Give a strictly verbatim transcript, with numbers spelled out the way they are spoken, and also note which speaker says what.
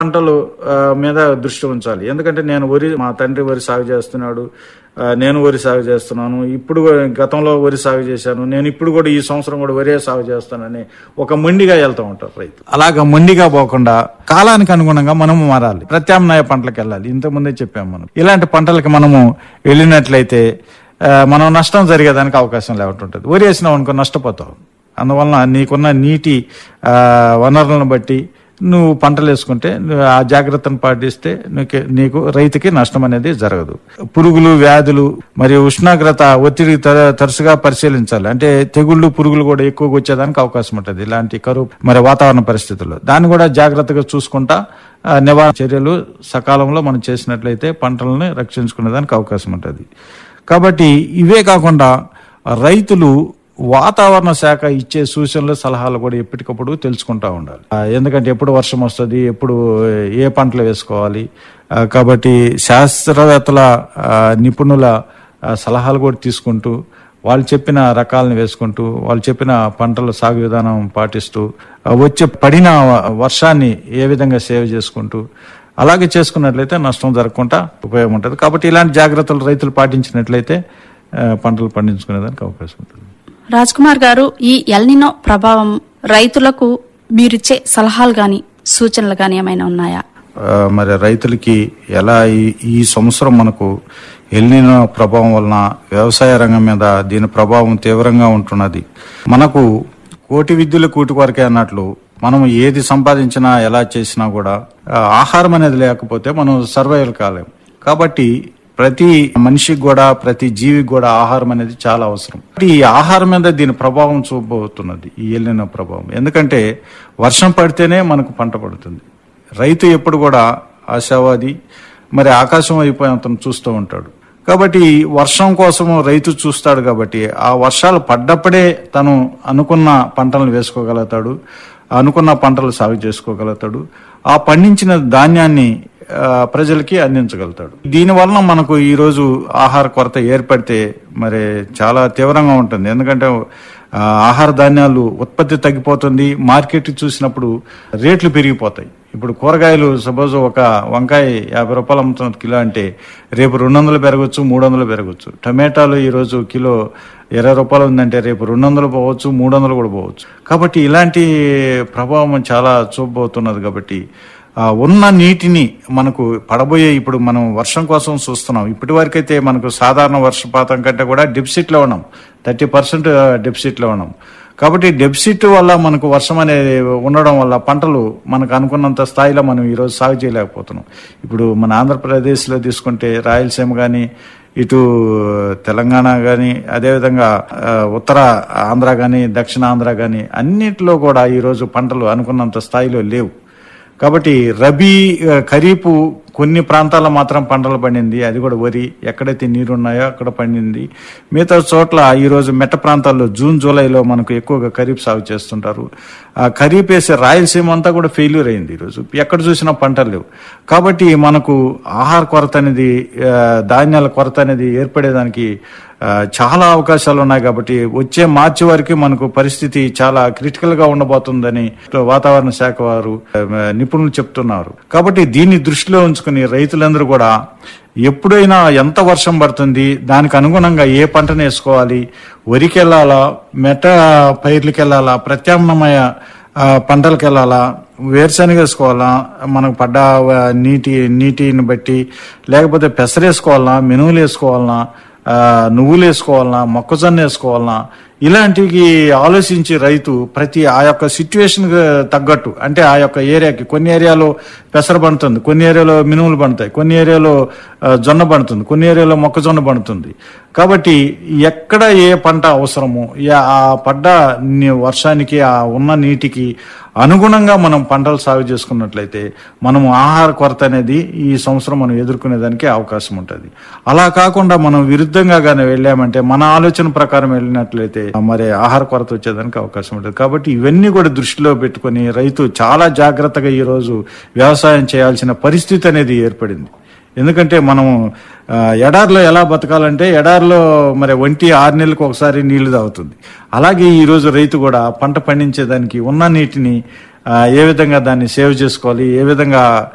Speaker 1: పంటలు మీద దృష్టి ఉంచాలి. ఎందుకంటే నేను వరి మా తండ్రి వరి సాగు చేస్తున్నాడు, నేను వరి సాగు చేస్తున్నాను, ఇప్పుడు గతంలో వరి సాగు చేశాను, నేను ఇప్పుడు కూడా ఈ సంవత్సరం కూడా వరే సాగు చేస్తానని ఒక మొండిగా వెళ్తూ ఉంటారు రైతు. అలాగా మొండిగా పోకుండా కాలానికి అనుగుణంగా మనము మారాలి, ప్రత్యామ్నాయ పంటలకు వెళ్ళాలి. ఇంతకుముందే చెప్పాము. మనం ఇలాంటి పంటలకి మనము వెళ్ళినట్లయితే మనం నష్టం జరిగేదానికి అవకాశం లేకుంటుంటుంది. వరి వేసినాం అనుకో నష్టపోతావు. అందువలన నీకున్న నీటి వనరులను బట్టి నువ్వు పంటలు వేసుకుంటే ఆ జాగ్రత్తను పాటిస్తే నీకు రైతుకి నష్టం అనేది జరగదు. పురుగులు, వ్యాధులు మరియు ఉష్ణోగ్రత ఒత్తిడి తరచుగా పరిశీలించాలి. అంటే తెగుళ్లు, పురుగులు కూడా ఎక్కువగా వచ్చేదానికి అవకాశం ఉంటుంది ఇలాంటి కరువు మరి వాతావరణ పరిస్థితుల్లో. దాన్ని కూడా జాగ్రత్తగా చూసుకుంటా నివారణ చర్యలు సకాలంలో మనం చేసినట్లయితే పంటలను రక్షించుకునే దానికి అవకాశం ఉంటుంది. కాబట్టి ఇవే కాకుండా రైతులు వాతావరణ శాఖ ఇచ్చే సూచనలు, సలహాలు కూడా ఎప్పటికప్పుడు తెలుసుకుంటా ఉండాలి. ఎందుకంటే ఎప్పుడు వర్షం వస్తుంది, ఎప్పుడు ఏ పంటలు వేసుకోవాలి. కాబట్టి శాస్త్రవేత్తల, నిపుణుల సలహాలు కూడా తీసుకుంటూ వాళ్ళు చెప్పిన రకాలను వేసుకుంటూ వాళ్ళు చెప్పిన పంటల సాగు విధానం పాటిస్తూ వచ్చే పడిన వర్షాన్ని ఏ విధంగా సేవ్ చేసుకుంటూ అలాగే చేసుకున్నట్లయితే నష్టం జరగకుండా ఉపయోగం ఉంటుంది. కాబట్టి ఇలాంటి జాగ్రత్తలు రైతులు పాటించినట్లయితే పంటలు పండించుకునేదానికి అవకాశం ఉంటుంది.
Speaker 2: రాజ్ కుమార్ గారు, ఈ ఎల్నినో ప్రభావం రైతులకు మీరిచ్చే సలహాలు గాని సూచనలు గాని ఏమైనా ఉన్నాయా?
Speaker 1: మరి రైతులకి ఎలా ఈ సంవత్సరం మనకు ఎల్నినో ప్రభావం వలన వ్యవసాయ రంగం మీద దీని ప్రభావం తీవ్రంగా ఉంటున్నది. మనకు కోటి విద్యలు కూటి వరకే అన్నట్లు మనం ఏది సంపాదించినా ఎలా చేసినా కూడా ఆహారం అనేది లేకపోతే మనం సర్వైవల్ కాలేం. కాబట్టి ప్రతి మనిషికి కూడా, ప్రతి జీవికి కూడా ఆహారం అనేది చాలా అవసరం. ఈ ఆహారం మీద దీని ప్రభావం చూపబోతున్నది ఈ ఎల్నినో ప్రభావం. ఎందుకంటే వర్షం పడితేనే మనకు పంట పడుతుంది. రైతు ఎప్పుడు కూడా ఆశావాది, మరి ఆకాశం అయిపోయి అతను చూస్తూ ఉంటాడు. కాబట్టి వర్షం కోసం రైతు చూస్తాడు. కాబట్టి ఆ వర్షాలు పడ్డప్పుడే తను అనుకున్న పంటలను వేసుకోగలుగుతాడు, అనుకున్న పంటలు సాగు చేసుకోగలుగుతాడు, ఆ పండించిన ధాన్యాన్ని ప్రజలకి అందించగలుగుతాడు. దీనివల్ల మనకు ఈరోజు ఆహార కొరత ఏర్పడితే మరి చాలా తీవ్రంగా ఉంటుంది. ఎందుకంటే ఆహార ధాన్యాలు ఉత్పత్తి తగ్గిపోతుంది. మార్కెట్ చూసినప్పుడు రేట్లు పెరిగిపోతాయి. ఇప్పుడు కూరగాయలు సపోజ్ ఒక వంకాయ యాభై రూపాయలు అమ్ముతున్న కిలో అంటే రేపు రెండు వందలు పెరగచ్చు, మూడు వందలు పెరగచ్చు. టమాటాలు ఈరోజు కిలో ఇరవై రూపాయలు ఉందంటే రేపు రెండు వందలు పోవచ్చు, మూడు వందలు కూడా పోవచ్చు. కాబట్టి ఇలాంటి ప్రభావం చాలా చూపబోతున్నది. కాబట్టి ఉన్న నీటిని మనకు పడబోయే ఇప్పుడు మనం వర్షం కోసం చూస్తున్నాం. ఇప్పటి వరకైతే మనకు సాధారణ వర్షపాతం కంటే కూడా డెఫిసిట్లో ఉన్నాం, థర్టీ పర్సెంట్ డెఫిసిట్లో ఉన్నాం. కాబట్టి డెఫిసిట్ వల్ల మనకు వర్షం అనేది ఉండడం వల్ల పంటలు మనకు అనుకున్నంత స్థాయిలో మనం ఈరోజు సాగు చేయలేకపోతున్నాం. ఇప్పుడు మన ఆంధ్రప్రదేశ్లో తీసుకుంటే రాయలసీమ కానీ, ఇటు తెలంగాణ కానీ, అదేవిధంగా ఉత్తర ఆంధ్ర కానీ, దక్షిణ ఆంధ్ర కానీ అన్నింటిలో కూడా ఈరోజు పంటలు అనుకున్నంత స్థాయిలో లేవు. కాబట్టి రబీ, ఖరీఫ్ కొన్ని ప్రాంతాల్లో మాత్రం పంటలు పండింది, అది కూడా వరి. ఎక్కడైతే నీరున్నాయో అక్కడ పండింది. మిగతా చోట్ల ఈరోజు మెట్ట ప్రాంతాల్లో జూన్ జూలైలో మనకు ఎక్కువగా ఖరీఫ్ సాగు చేస్తుంటారు. ఆ ఖరీఫ్ వేసే రాయలసీమ అంతా కూడా ఫెయిల్యూర్ అయింది. ఈరోజు ఎక్కడ చూసినా పంటలు లేవు. కాబట్టి మనకు ఆహార కొరత అనేది, ధాన్యాల కొరత అనేది ఏర్పడేదానికి చాలా అవకాశాలు ఉన్నాయి. కాబట్టి వచ్చే మార్చి వరకు మనకు పరిస్థితి చాలా క్రిటికల్ గా ఉండబోతుందని వాతావరణ శాఖ వారు నిపుణులు చెప్తున్నారు. కాబట్టి దీన్ని దృష్టిలో ఉంచుకుని రైతులందరూ కూడా ఎప్పుడైనా ఎంత వర్షం పడుతుంది, దానికి అనుగుణంగా ఏ పంటను వేసుకోవాలి, వరికి వెళ్ళాలా, మెట్ట పైర్లకి వెళ్ళాలా, ప్రత్యామ్నాయ పంటలకు వెళ్ళాలా, వేరుశనగ వేసుకోవాలా, మనకు పడ్డ నీటి నీటిని బట్టి, లేకపోతే పెసరేసుకోవాలనా, మినువులు వేసుకోవాలనా, నువ్వులు వేసుకోవాలన్నా, మొక్కజొన్న వేసుకోవాలన్నా, ఇలాంటివి ఆలోచించి రైతు ప్రతి ఆ యొక్క సిచ్యువేషన్ తగ్గట్టు, అంటే ఆ యొక్క ఏరియాకి కొన్ని ఏరియాలో పెసర పండుతుంది, కొన్ని ఏరియాలో మినుములు పండుతాయి, కొన్ని ఏరియాలో జొన్న పండుతుంది, కొన్ని ఏరియాలో మొక్కజొన్న పండుతుంది. కాబట్టి ఎక్కడ ఏ పంట అవసరమో ఆ పడ్డ వర్షానికి, ఆ ఉన్న నీటికి అనుగుణంగా మనం పంటలు సాగు చేసుకున్నట్లయితే మనం ఆహార కొరత అనేది ఈ సంవత్సరం మనం ఎదుర్కొనేదానికి అవకాశం ఉంటుంది. అలా కాకుండా మనం విరుద్ధంగా కానీ వెళ్ళామంటే, మన ఆలోచన ప్రకారం వెళ్ళినట్లయితే మరి ఆహార కొరత వచ్చేదానికి అవకాశం ఉంటుంది. కాబట్టి ఇవన్నీ కూడా దృష్టిలో పెట్టుకుని రైతు చాలా జాగ్రత్తగా ఈరోజు వ్యవసాయం చేయాల్సిన పరిస్థితి అనేది ఏర్పడింది. ఎందుకంటే మనం ఎడారిలో ఎలా బతకాలంటే, ఎడారిలో మరి ఒంటి ఆరు నెలలకు ఒకసారి నీళ్లు తాగుతుంది. అలాగే ఈరోజు రైతు కూడా పంట పండించేదానికి ఉన్న నీటిని ఏ విధంగా దాన్ని సేవ్ చేసుకోవాలి, ఏ విధంగా